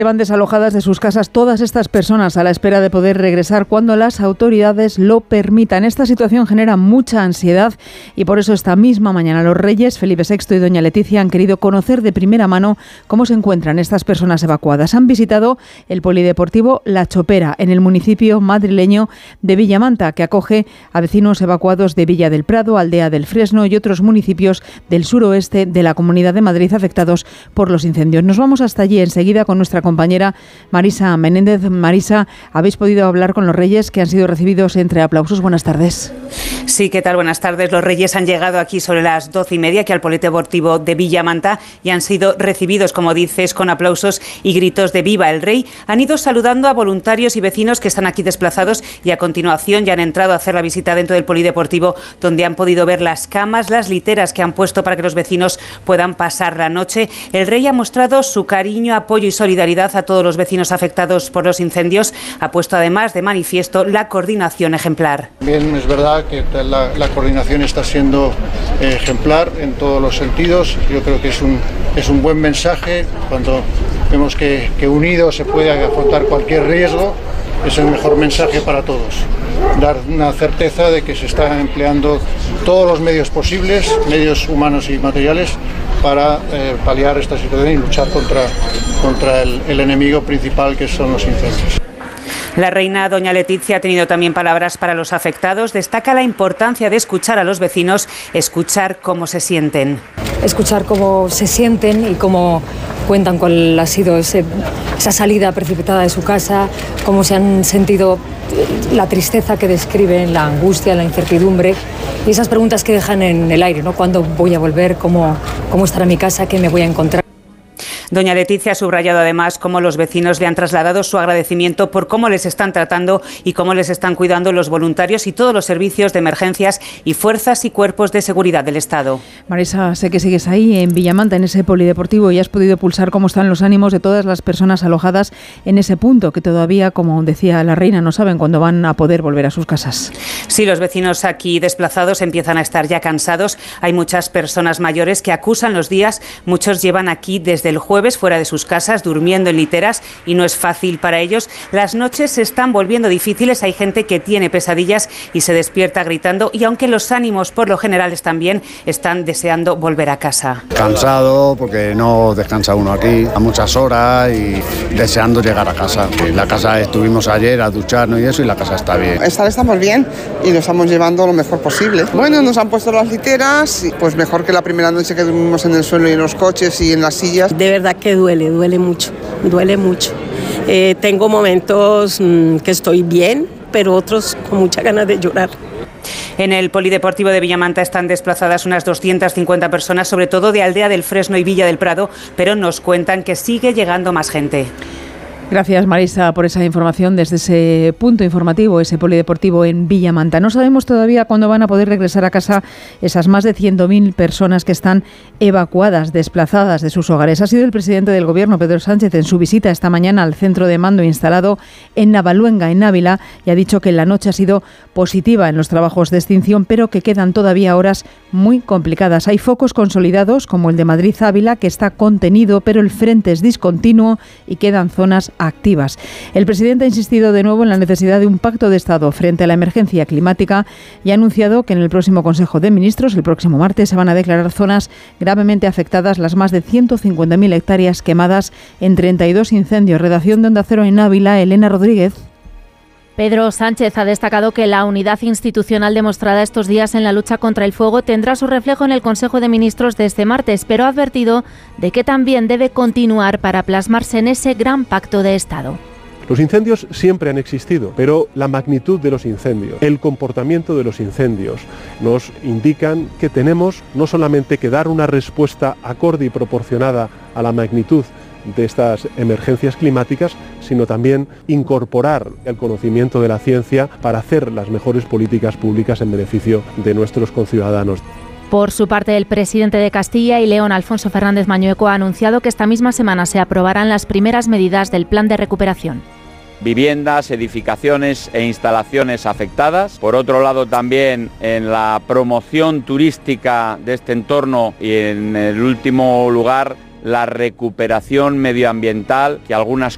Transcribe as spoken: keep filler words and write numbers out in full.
Llevan desalojadas de sus casas todas estas personas a la espera de poder regresar cuando las autoridades lo permitan. Esta situación genera mucha ansiedad y por eso esta misma mañana los reyes Felipe sexto y doña Leticia han querido conocer de primera mano cómo se encuentran estas personas evacuadas. Han visitado el polideportivo La Chopera en el municipio madrileño de Villamanta, que acoge a vecinos evacuados de Villa del Prado, Aldea del Fresno y otros municipios del suroeste de la Comunidad de Madrid afectados por los incendios. Nos vamos hasta allí enseguida con nuestra compañera Marisa Menéndez. Marisa, habéis podido hablar con los reyes, que han sido recibidos entre aplausos. Buenas tardes. Sí, ¿qué tal? Buenas tardes. Los reyes han llegado aquí sobre las doce y media, aquí al polideportivo de Villamanta, y han sido recibidos, como dices, con aplausos y gritos de viva el rey. Han ido saludando a voluntarios y vecinos que están aquí desplazados y a continuación ya han entrado a hacer la visita dentro del polideportivo, donde han podido ver las camas, las literas que han puesto para que los vecinos puedan pasar la noche. El rey ha mostrado su cariño, apoyo y solidaridad a todos los vecinos afectados por los incendios. Ha puesto además de manifiesto la coordinación ejemplar. Bien, es verdad que la, la coordinación está siendo eh, ejemplar en todos los sentidos. Yo creo que es un, es un buen mensaje cuando vemos que, que unidos se puede afrontar cualquier riesgo. Es el mejor mensaje para todos. Dar una certeza de que se están empleando todos los medios posibles, medios humanos y materiales, para eh, paliar esta situación y luchar contra, contra el, el enemigo principal, que son los incendios. La reina doña Leticia ha tenido también palabras para los afectados. Destaca la importancia de escuchar a los vecinos, escuchar cómo se sienten. Escuchar cómo se sienten y cómo cuentan cuál ha sido ese, esa salida precipitada de su casa, cómo se han sentido, la tristeza que describen, la angustia, la incertidumbre y esas preguntas que dejan en el aire, ¿no? ¿Cuándo voy a volver? ¿Cómo, cómo estará mi casa? ¿Qué me voy a encontrar? Doña Leticia ha subrayado además cómo los vecinos le han trasladado su agradecimiento por cómo les están tratando y cómo les están cuidando los voluntarios y todos los servicios de emergencias y fuerzas y cuerpos de seguridad del Estado. Marisa, sé que sigues ahí en Villamanta, en ese polideportivo, y has podido pulsar cómo están los ánimos de todas las personas alojadas en ese punto, que todavía, como decía la reina, no saben cuándo van a poder volver a sus casas. Sí, los vecinos aquí desplazados empiezan a estar ya cansados. Hay muchas personas mayores que acusan los días. Muchos llevan aquí desde el jueves fuera de sus casas, durmiendo en literas, y no es fácil para ellos. Las noches se están volviendo difíciles, hay gente que tiene pesadillas y se despierta gritando, y aunque los ánimos por lo general están bien, están deseando volver a casa. Cansado porque no descansa uno aquí a muchas horas y deseando llegar a casa. En la casa estuvimos ayer a ducharnos y eso, y la casa está bien. Estar estamos bien y lo estamos llevando lo mejor posible. Bueno, nos han puesto las literas, pues mejor que la primera noche que dormimos en el suelo y en los coches y en las sillas. De verdad que duele, duele mucho, duele mucho. Eh, tengo momentos mmm, que estoy bien, pero otros con muchas ganas de llorar. En el polideportivo de Villamanta están desplazadas unas doscientas cincuenta personas, sobre todo de Aldea del Fresno y Villa del Prado, pero nos cuentan que sigue llegando más gente. Gracias, Marisa, por esa información desde ese punto informativo, ese polideportivo en Villamanta. No sabemos todavía cuándo van a poder regresar a casa esas más de cien mil personas que están evacuadas, desplazadas de sus hogares. Ha sido el presidente del Gobierno, Pedro Sánchez, en su visita esta mañana al centro de mando instalado en Navaluenga, en Ávila, y ha dicho que la noche ha sido positiva en los trabajos de extinción, pero que quedan todavía horas muy complicadas. Hay focos consolidados, como el de Madrid-Ávila, que está contenido, pero el frente es discontinuo y quedan zonas activas. El presidente ha insistido de nuevo en la necesidad de un pacto de Estado frente a la emergencia climática y ha anunciado que en el próximo Consejo de Ministros, el próximo martes, se van a declarar zonas gravemente afectadas las más de ciento cincuenta mil hectáreas quemadas en treinta y dos incendios. Redacción de Onda Cero en Ávila, Elena Rodríguez. Pedro Sánchez ha destacado que la unidad institucional demostrada estos días en la lucha contra el fuego tendrá su reflejo en el Consejo de Ministros de este martes, pero ha advertido de que también debe continuar para plasmarse en ese gran pacto de Estado. Los incendios siempre han existido, pero la magnitud de los incendios, el comportamiento de los incendios, nos indican que tenemos no solamente que dar una respuesta acorde y proporcionada a la magnitud de estas emergencias climáticas, sino también incorporar el conocimiento de la ciencia para hacer las mejores políticas públicas en beneficio de nuestros conciudadanos. Por su parte, el presidente de Castilla y León, Alfonso Fernández Mañueco, ha anunciado que esta misma semana se aprobarán las primeras medidas del plan de recuperación. Viviendas, edificaciones e instalaciones afectadas. Por otro lado, también en la promoción turística de este entorno y, en el último lugar, la recuperación medioambiental, que algunas